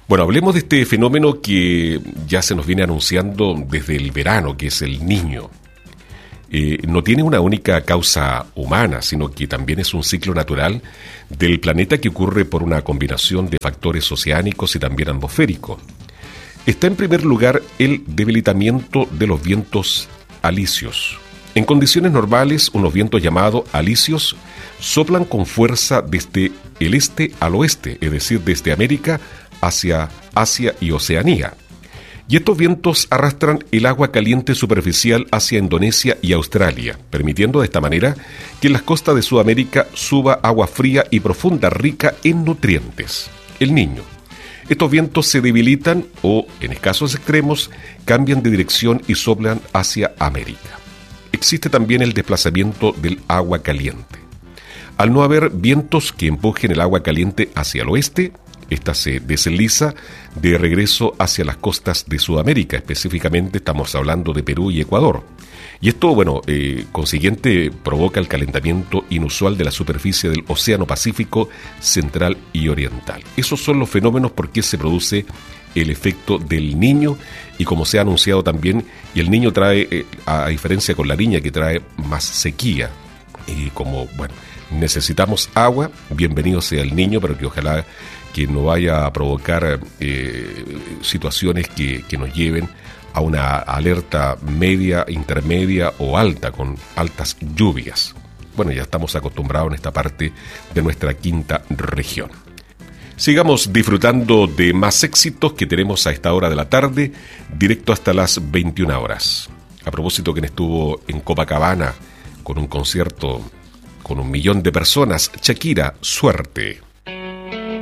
Bueno, hablemos de este fenómeno que ya se nos viene anunciando desde el verano, que es el Niño. No tiene una única causa humana, sino que también es un ciclo natural del planeta que ocurre por una combinación de factores oceánicos y también atmosféricos. Está en primer lugar el debilitamiento de los vientos alisios. En condiciones normales, unos vientos llamados alisios soplan con fuerza desde el este al oeste, es decir, desde América hacia Asia y Oceanía. Y estos vientos arrastran el agua caliente superficial hacia Indonesia y Australia, permitiendo de esta manera que en las costas de Sudamérica suba agua fría y profunda rica en nutrientes, el Niño. Estos vientos se debilitan o, en casos extremos, cambian de dirección y soplan hacia América. Existe también el desplazamiento del agua caliente. Al no haber vientos que empujen el agua caliente hacia el oeste, esta se desliza de regreso hacia las costas de Sudamérica, específicamente estamos hablando de Perú y Ecuador. Y esto, consiguiente, provoca el calentamiento inusual de la superficie del Océano Pacífico Central y Oriental. Esos son los fenómenos por qué se produce el efecto del Niño, y como se ha anunciado también, y el Niño trae, a diferencia con la Niña que trae más sequía, y como, necesitamos agua, bienvenido sea el Niño, pero que ojalá que no vaya a provocar situaciones que nos lleven a una alerta media, intermedia o alta, con altas lluvias. Ya estamos acostumbrados en esta parte de nuestra quinta región. Sigamos disfrutando de más éxitos que tenemos a esta hora de la tarde, directo hasta las 21 horas. A propósito, quien estuvo en Copacabana con un concierto con 1 millón de personas, Shakira, suerte.